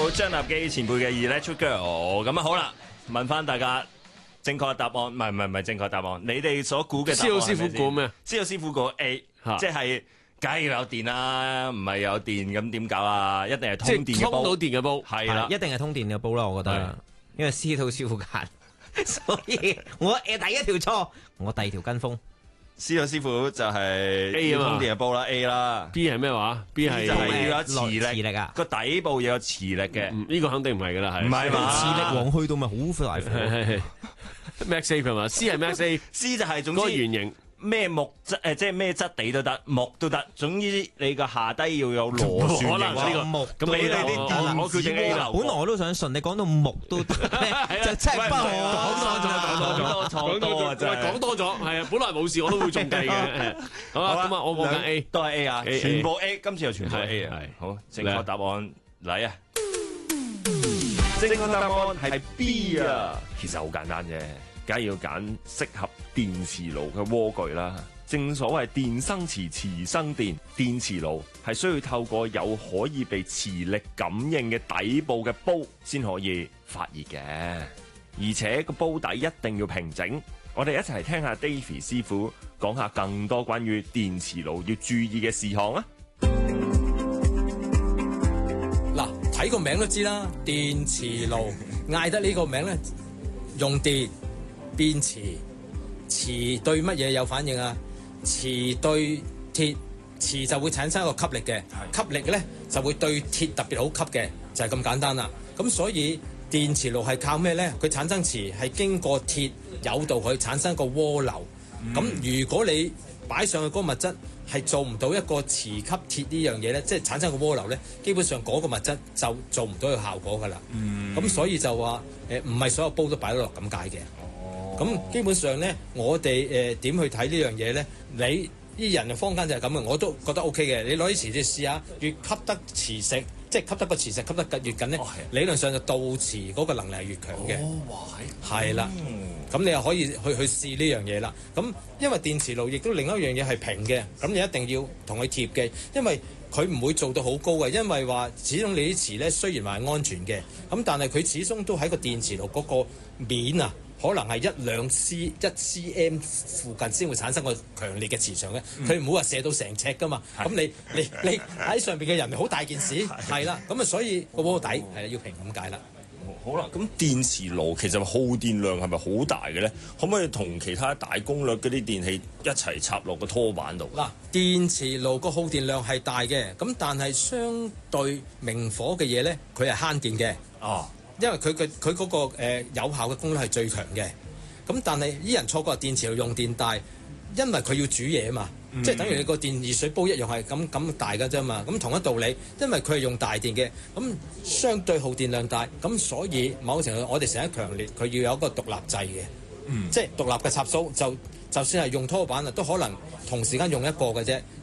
好，張立基前輩嘅 Electric Girl， 咁啊好啦，問翻大家正確答案，唔係正確答案，你哋所估嘅答案係咩先？ 師傅估咩？ 師傅估 A， 即係梗係要有電啦，唔係有電咁點搞啊？一定係通電嘅煲， 通到電嘅煲， 係啦， 一定係通電嘅煲啦，我覺得，因為師傅揀，所以我第一條錯，我第二條跟風。 師傅就係 A 啊嘛， 通電嘅煲啦 A 啦 ，B 係咩話 ？B 係就係要有磁力啊， 個底部要有磁力嘅， 呢個肯定唔係噶啦，係唔係嘛？ 磁力王去到咪好大火 ？MaxSafe 係嘛？C 係 MaxSafe，C 就係總之嗰個圓形。 咩木質即係咩質地都得，木都得。總之你個下低要有螺旋形。 可能呢個木咁俾你啲電我決定 A 啦。 本來我都想信，你講到木都得，就真係不可。 講多啊！真係講多咗，係啊！本來冇事我都會中計嘅。好啦，咁啊，我講緊 A， 都係 A 啊，全部 A，今次又全部 A 啊。 係好，正確答案嚟啊！正確答案係 B 啊，其實好簡單啫。梗係要揀適合電磁爐嘅鍋具啦。正所謂電生磁，磁生電，電磁爐係需要透過有可以被磁力感應嘅底部嘅煲先可以發熱嘅，而且個煲底一定要平整。我哋一齊聽下 Davy 師傅講下更多關於電磁爐要注意嘅事項啊！ 嗱，睇個名都知啦，電磁爐嗌得呢個名咧，用電。變磁，磁對乜嘢有反應啊？磁對鐵，磁就會產生一個吸力嘅，吸力咧就會對鐵特別好吸嘅，就係咁簡單啦。咁所以電磁爐係靠咩咧？佢產生磁係經過鐵誘導佢產生個渦流。咁如果你擺上去嗰個物質係做唔到一個磁吸鐵呢樣嘢咧，即係產生個渦流咧，基本上嗰個物質就做唔到個效果噶啦。咁所以就話唔係所有煲都擺得落咁解嘅。咁基本上咧，我哋點去睇呢樣嘢咧？你啲人嘅坊間就係咁嘅，我都覺得 OK 嘅。你攞啲磁鐵試下，越吸得磁石，即係吸得個磁石吸得越緊咧，理論上就導磁嗰個能力係越強嘅。係啦，咁你又可以去試呢樣嘢啦。咁因為電磁爐亦都另一樣嘢係平嘅，咁你一定要同佢貼嘅，因為佢唔會做到好高嘅，因為話始終你啲磁咧雖然話係安全嘅，咁但係佢始終都喺個電磁爐嗰個面啊。可能係1cm 附近先會產生個強烈嘅磁場嘅，佢唔會話射到成尺噶嘛。咁你喺上邊嘅人好大件事，係啦。咁啊，所以個鍋底係要平咁解啦。 好啦，咁電磁爐其實耗電量係咪好大嘅咧？可唔可以同其他大功率嗰啲電器一齊插落個拖板度？ 嗱，電磁爐個耗電量係大嘅，咁但係相對明火嘅嘢咧，佢係慳電嘅。哦。因為佢嗰個有效嘅功率係最強嘅，咁但係啲人錯覺電磁爐用電大，因為佢要煮嘢啊嘛，即係等於你個電熱水煲一樣係咁大㗎啫嘛，咁同一道理，因為佢係用大電嘅，咁相對耗電量大，咁所以某程度我哋成日強烈佢要有一個獨立掣嘅，即係獨立嘅插蘇，就算係用拖板啊，都可能同時間用一個嘅啫。